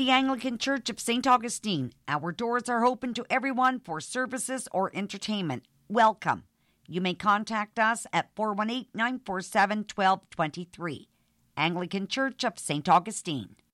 the Anglican Church of St. Augustine. Our doors are open to everyone for services or entertainment. Welcome. You may contact us at 418-947-1223. Anglican Church of St. Augustine.